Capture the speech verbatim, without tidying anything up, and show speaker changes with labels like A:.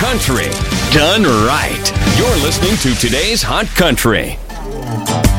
A: country done right. You're listening to today's Hot Country.